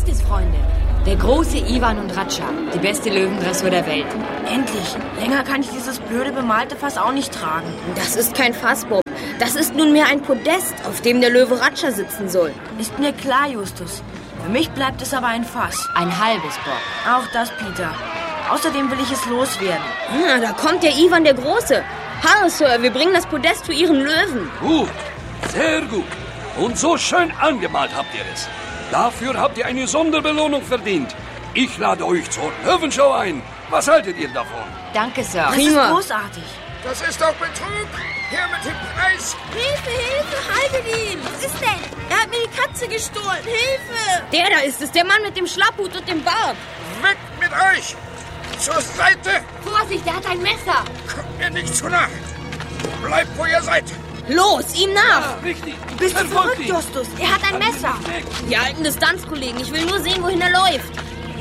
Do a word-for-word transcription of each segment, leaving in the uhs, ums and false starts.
jetzt ist, Freunde. Der große Ivan und Ratscha, die beste Löwendressur der Welt. Endlich. Länger kann ich dieses blöde bemalte Fass auch nicht tragen. Das ist kein Fass, Bob. Das ist nunmehr ein Podest, auf dem der Löwe Ratscha sitzen soll. Ist mir klar, Justus. Für mich bleibt es aber ein Fass. Ein halbes, Bob. Auch das, Peter. Außerdem will ich es loswerden. Ah, da kommt der Ivan der Große. Hallo, Sir, wir bringen das Podest zu Ihren Löwen. Gut, sehr gut. Und so schön angemalt habt ihr es. Dafür habt ihr eine Sonderbelohnung verdient. Ich lade euch zur Löwenshow ein. Was haltet ihr davon? Danke, Sir. Das Prima. ist großartig. Das ist doch Betrug. Her mit dem Preis. Hilfe, Hilfe, haltet ihn! Was ist denn? Er hat mir die Katze gestohlen. Hilfe! Der da ist es, der Mann mit dem Schlapphut und dem Bart. Weg mit euch. Zur Seite. Vorsicht, er hat ein Messer. Kommt mir nicht zu nah. Bleibt, wo ihr seid. Los, ihm nach! Ja, richtig. Bist du Verfolgt verrückt, ihn. Justus? Er hat ein Messer. Wir halten Distanz, Kollegen. Ich will nur sehen, wohin er läuft.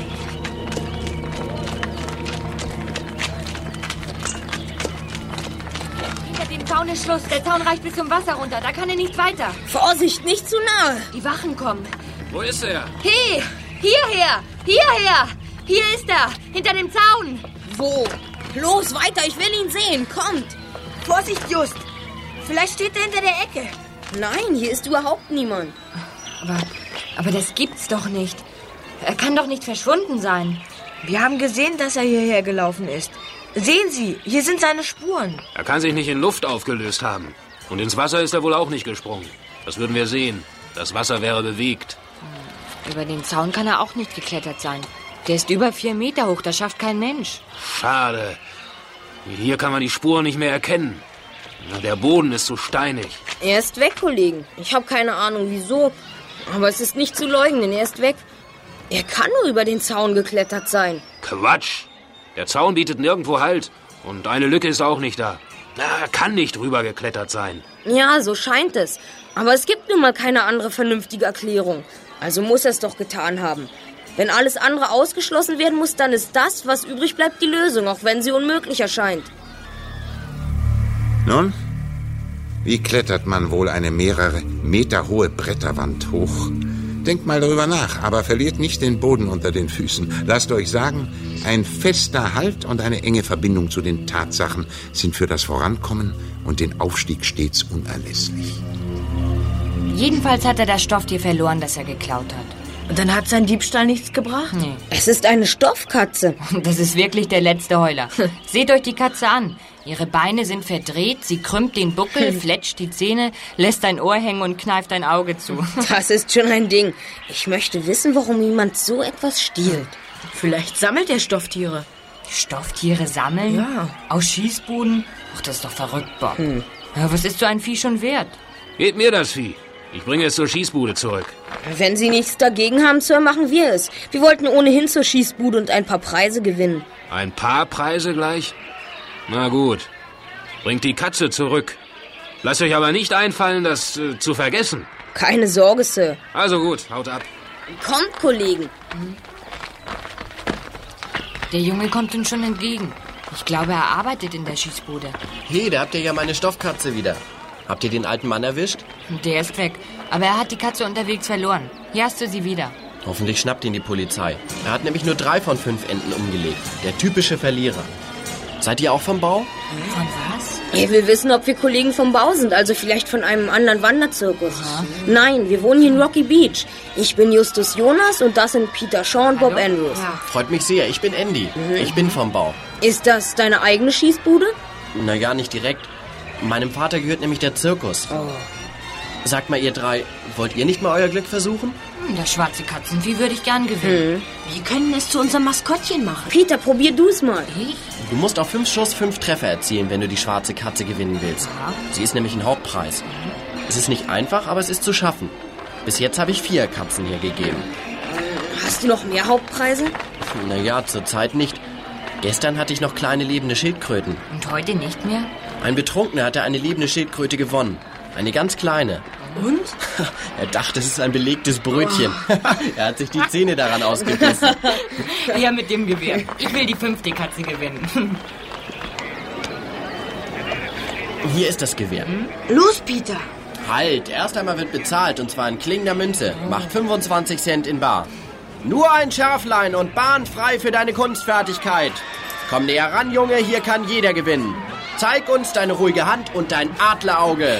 Hinter dem Zaun ist Schluss. Der Zaun reicht bis zum Wasser runter. Da kann er nicht weiter. Vorsicht, nicht zu nahe. Die Wachen kommen. Wo ist er? Hey, hierher, hierher. Hier ist er, hinter dem Zaun. Wo? Los, weiter, ich will ihn sehen. Kommt. Vorsicht, Just. Vielleicht steht er hinter der Ecke. Nein, hier ist überhaupt niemand. Aber, aber das gibt's doch nicht. Er kann doch nicht verschwunden sein. Wir haben gesehen, dass er hierher gelaufen ist. Sehen Sie, hier sind seine Spuren. Er kann sich nicht in Luft aufgelöst haben. Und ins Wasser ist er wohl auch nicht gesprungen. Das würden wir sehen. Das Wasser wäre bewegt. Über den Zaun kann er auch nicht geklettert sein. Der ist über vier Meter hoch, das schafft kein Mensch. Schade. Hier kann man die Spuren nicht mehr erkennen. Der Boden ist so steinig. Er ist weg, Kollegen. Ich habe keine Ahnung, wieso. Aber es ist nicht zu leugnen, er ist weg. Er kann nur über den Zaun geklettert sein. Quatsch. Der Zaun bietet nirgendwo Halt. Und eine Lücke ist auch nicht da. Er kann nicht rüber geklettert sein. Ja, so scheint es. Aber es gibt nun mal keine andere vernünftige Erklärung. Also muss er es doch getan haben. Wenn alles andere ausgeschlossen werden muss, dann ist das, was übrig bleibt, die Lösung, auch wenn sie unmöglich erscheint. Nun, wie klettert man wohl eine mehrere Meter hohe Bretterwand hoch? Denkt mal darüber nach, aber verliert nicht den Boden unter den Füßen. Lasst euch sagen, ein fester Halt und eine enge Verbindung zu den Tatsachen sind für das Vorankommen und den Aufstieg stets unerlässlich. Jedenfalls hat er das Stofftier verloren, das er geklaut hat. Und dann hat sein Diebstahl nichts gebracht? Nee. Es ist eine Stoffkatze. Das ist wirklich der letzte Heuler. Seht euch die Katze an. Ihre Beine sind verdreht, sie krümmt den Buckel, fletscht die Zähne, lässt ein Ohr hängen und kneift ein Auge zu. Das ist schon ein Ding. Ich möchte wissen, warum jemand so etwas stiehlt. Vielleicht sammelt er Stofftiere. Stofftiere sammeln? Ja. Aus Schießbuden? Ach, das ist doch verrückt, Bob. Hm. Ja, was ist so ein Vieh schon wert? Gebt mir das Vieh. Ich bringe es zur Schießbude zurück. Wenn Sie nichts dagegen haben, Sir, machen wir es. Wir wollten ohnehin zur Schießbude und ein paar Preise gewinnen. Ein paar Preise gleich? Na gut. Bringt die Katze zurück. Lasst euch aber nicht einfallen, das äh, zu vergessen. Keine Sorge, Sir. Also gut, haut ab. Kommt, Kollegen. Der Junge kommt uns schon entgegen. Ich glaube, er arbeitet in der Schießbude. Hey, da habt ihr ja meine Stoffkatze wieder. Habt ihr den alten Mann erwischt? Der ist weg. Aber er hat die Katze unterwegs verloren. Hier hast du sie wieder. Hoffentlich schnappt ihn die Polizei. Er hat nämlich nur drei von fünf Enten umgelegt. Der typische Verlierer. Seid ihr auch vom Bau? Von was? Er will wissen, ob wir Kollegen vom Bau sind, also vielleicht von einem anderen Wanderzirkus. Aha. Nein, wir wohnen hier in Rocky Beach. Ich bin Justus Jonas und das sind Peter Shaw und Bob Andrews. Ja. Freut mich sehr, ich bin Andy. Mhm. Ich bin vom Bau. Ist das deine eigene Schießbude? Naja, nicht direkt. Meinem Vater gehört nämlich der Zirkus. Oh. Sagt mal, ihr drei, wollt ihr nicht mal euer Glück versuchen? Das schwarze Katzenvieh würde ich gern gewinnen. Hm. Wir können es zu unserem Maskottchen machen. Peter, probier du's mal. Ich? Du musst auf fünf Schuss fünf Treffer erzielen, wenn du die schwarze Katze gewinnen willst. Aha. Sie ist nämlich ein Hauptpreis. Es ist nicht einfach, aber es ist zu schaffen. Bis jetzt habe ich vier Katzen hier gegeben. Hast du noch mehr Hauptpreise? Naja, zurzeit nicht. Gestern hatte ich noch kleine lebende Schildkröten. Und heute nicht mehr? Ein Betrunkener hatte eine lebende Schildkröte gewonnen. Eine ganz kleine. Und? Er dachte, es ist ein belegtes Brötchen. Oh. Er hat sich die Zähne daran ausgebissen. Ja, mit dem Gewehr. Ich will die fünfte Katze gewinnen. Hier ist das Gewehr. Hm? Los, Peter. Halt, erst einmal wird bezahlt, und zwar in klingender Münze. Macht fünfundzwanzig Cent in bar. Nur ein Schärflein und Bahn frei für deine Kunstfertigkeit. Komm näher ran, Junge, hier kann jeder gewinnen. Zeig uns deine ruhige Hand und dein Adlerauge.